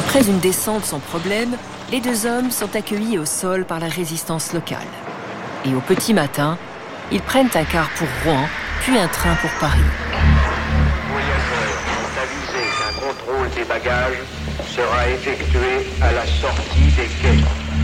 Après une descente sans problème, les deux hommes sont accueillis au sol par la résistance locale. Et au petit matin, ils prennent un car pour Rouen, puis un train pour Paris. Voyageurs sont avisés qu'un contrôle des bagages sera effectué à la sortie des quais.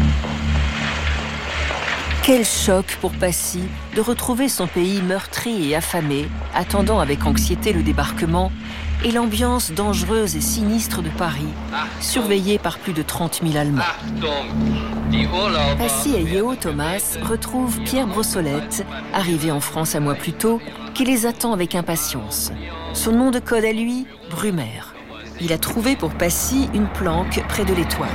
Quel choc pour Passy de retrouver son pays meurtri et affamé, attendant avec anxiété le débarquement et l'ambiance dangereuse et sinistre de Paris, surveillée par plus de 30 000 Allemands. Passy et Yeo Thomas retrouvent Pierre Brossolette, arrivé en France un mois plus tôt, qui les attend avec impatience. Son nom de code à lui, Brumaire. Il a trouvé pour Passy une planque près de l'Étoile.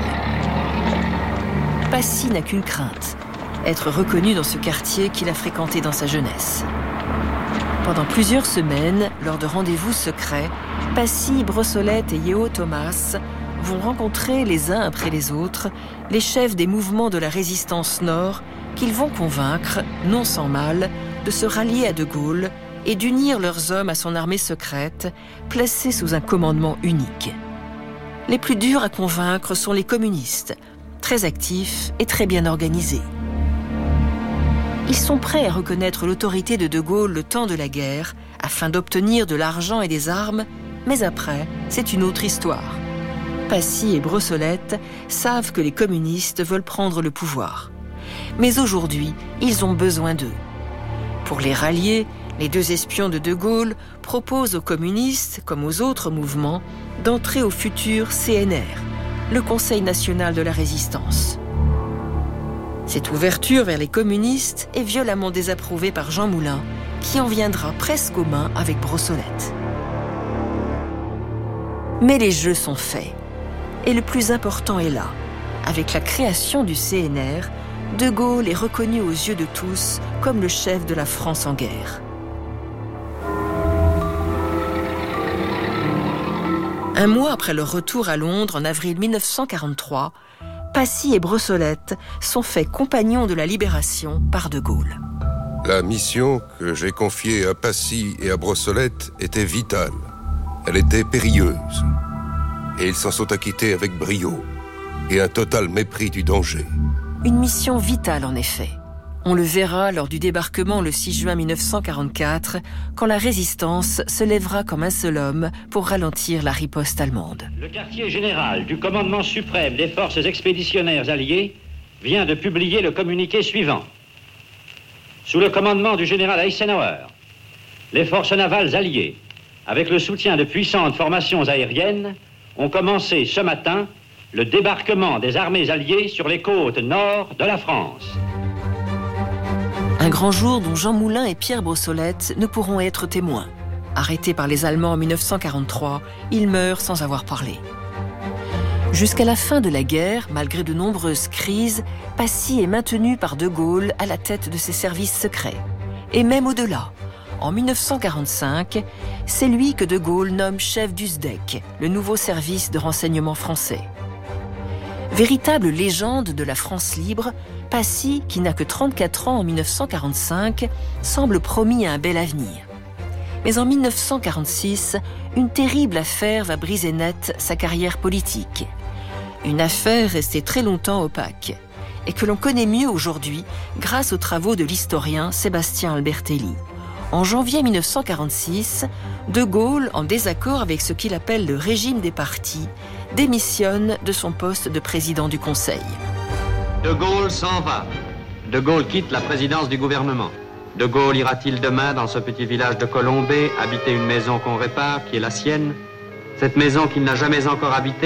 Passy n'a qu'une crainte, être reconnu dans ce quartier qu'il a fréquenté dans sa jeunesse. Pendant plusieurs semaines, lors de rendez-vous secrets, Passy, Brossolette et Yeo Thomas vont rencontrer les uns après les autres les chefs des mouvements de la résistance nord qu'ils vont convaincre, non sans mal, de se rallier à De Gaulle et d'unir leurs hommes à son armée secrète, placée sous un commandement unique. Les plus durs à convaincre sont les communistes, très actifs et très bien organisés. Ils sont prêts à reconnaître l'autorité de De Gaulle le temps de la guerre, afin d'obtenir de l'argent et des armes, mais après, c'est une autre histoire. Passy et Brossolette savent que les communistes veulent prendre le pouvoir. Mais aujourd'hui, ils ont besoin d'eux. Pour les rallier, les deux espions de De Gaulle proposent aux communistes, comme aux autres mouvements, d'entrer au futur CNR, le Conseil national de la résistance. Cette ouverture vers les communistes est violemment désapprouvée par Jean Moulin, qui en viendra presque aux mains avec Brossolette. Mais les jeux sont faits. Et le plus important est là. Avec la création du CNR, De Gaulle est reconnu aux yeux de tous comme le chef de la France en guerre. Un mois après leur retour à Londres en avril 1943, Passy et Brossolette sont faits compagnons de la libération par De Gaulle. La mission que j'ai confiée à Passy et à Brossolette était vitale. Elle était périlleuse. Et ils s'en sont acquittés avec brio et un total mépris du danger. Une mission vitale en effet. On le verra lors du débarquement le 6 juin 1944, quand la résistance se lèvera comme un seul homme pour ralentir la riposte allemande. Le quartier général du commandement suprême des forces expéditionnaires alliées vient de publier le communiqué suivant. Sous le commandement du général Eisenhower, les forces navales alliées, avec le soutien de puissantes formations aériennes, ont commencé ce matin le débarquement des armées alliées sur les côtes nord de la France. Un grand jour dont Jean Moulin et Pierre Brossolette ne pourront être témoins. Arrêtés par les Allemands en 1943, ils meurent sans avoir parlé. Jusqu'à la fin de la guerre, malgré de nombreuses crises, Passy est maintenu par De Gaulle à la tête de ses services secrets. Et même au-delà. En 1945, c'est lui que De Gaulle nomme chef du SDEC, le nouveau service de renseignement français. Véritable légende de la France libre, Passy, qui n'a que 34 ans en 1945, semble promis à un bel avenir. Mais en 1946, une terrible affaire va briser net sa carrière politique. Une affaire restée très longtemps opaque, et que l'on connaît mieux aujourd'hui grâce aux travaux de l'historien Sébastien Albertelli. En janvier 1946, De Gaulle, en désaccord avec ce qu'il appelle le régime des partis, démissionne de son poste de président du Conseil. De Gaulle s'en va. De Gaulle quitte la présidence du gouvernement. De Gaulle ira-t-il demain dans ce petit village de Colombey habiter une maison qu'on répare, qui est la sienne? Cette maison qu'il n'a jamais encore habitée